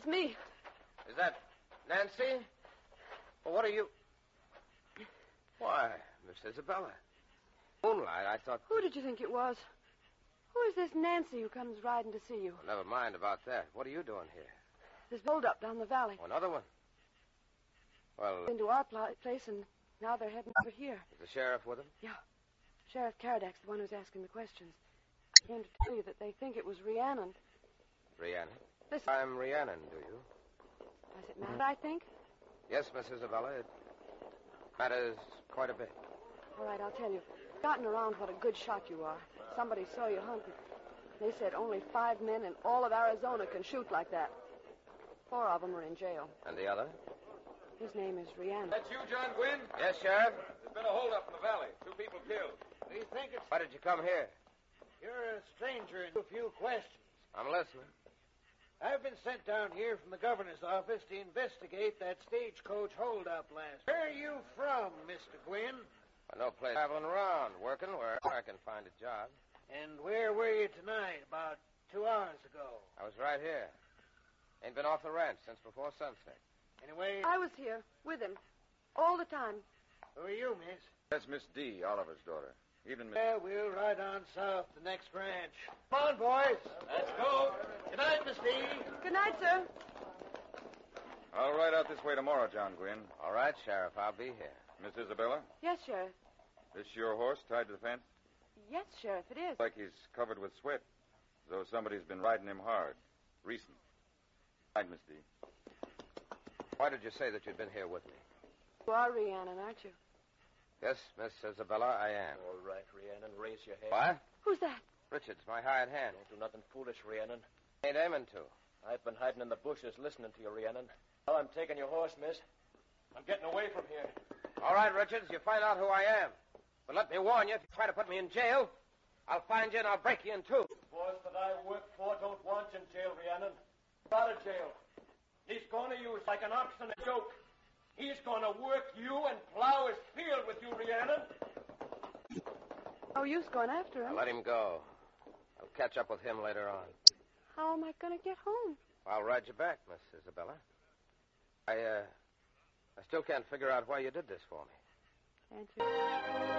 it's me. Is that Nancy? Well, what are you... Why, Miss Isabella. Moonlight, I thought... Who did you think it was? Who is this Nancy who comes riding to see you? Well, never mind about that. What are you doing here? There's hold-up down the valley. Oh, another one? Well... Into our place, and now they're heading over here. Is the sheriff with them? Yeah. Sheriff Karadak's the one who's asking the questions. I came to tell you that they think it was Rhiannon. Rhiannon? Listen. I'm Rhiannon, do you? Does it matter, I think? Yes, Miss Isabella. It matters quite a bit. All right, I'll tell you. Gotten around what a good shot you are. Somebody saw you hunting. They said only 5 men in all of Arizona can shoot like that. 4 of them are in jail. And the other? His name is Rhiannon. That's you, John Gwynn? Yes, Sheriff? There's been a holdup in the valley. 2 people killed. We think it's... Why did you come here? You're a stranger and a few questions. I'm listening. I've been sent down here from the governor's office to investigate that stagecoach holdup last. Where are you from, Mr. Gwynn? No place traveling around, working wherever I can find a job. And where were you tonight, about 2 hours ago? I was right here. Ain't been off the ranch since before sunset. Anyway... I was here, with him, all the time. Who are you, miss? That's Miss D, Oliver's daughter. Evening, Miss... Yeah, we'll ride on south to the next ranch. Come on, boys. Let's go. Good night, Miss D. Good night, sir. I'll ride out this way tomorrow, John Gwynn. All right, Sheriff, I'll be here. Miss Isabella, Yes, Sheriff. this your horse tied to the fence? Yes, Sheriff, it is. Like he's covered with sweat, as though somebody's been riding him hard. Recent. Right, Miss D. Why did you say that you'd been here with me? You are Rhiannon, aren't you? Yes, Miss Isabella, I am. All right, Rhiannon, raise your head. What? Who's that? Richards, my hired hand. Don't do nothing foolish, Rhiannon. Ain't aiming to. I've been hiding in the bushes listening to you, Rhiannon. Now I'm taking your horse, miss. I'm getting away from here. All right, Richards, you find out who I am. But let me warn you, if you try to put me in jail, I'll find you and I'll break you in two. The boys that I work for don't want you in jail, Rhiannon. Out of jail. He's going to use like an ox in a joke. He's going to work you and plow his field with you, Rhiannon. No use going after him. I'll let him go. I'll catch up with him later on. How am I going to get home? I'll ride you back, Miss Isabella. I still can't figure out why you did this for me. Can't you?